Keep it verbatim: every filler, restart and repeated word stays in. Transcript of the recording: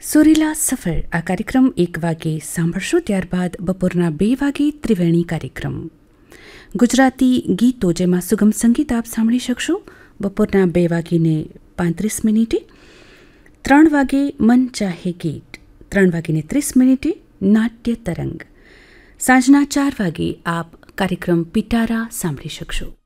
સુરીલા સફર આ કાર્યક્રમ એક વાગે સાંભળશો, ત્યારબાદ બપોરના બે વાગે ત્રિવેણી કાર્યક્રમ ગુજરાતી ગીતો જેમાં સુગમ સંગીત આપ સાંભળી શકશો બપોરના બે વાગીને પાંત્રીસ મિનિટે. ત્રણ વાગે મન ચાહે ગીત, ત્રણ વાગીને ત્રીસ મિનિટે નાટ્ય તરંગ. સાંજના ચાર વાગે આપ કાર્યક્રમ પિટારા સાંભળી શકશો.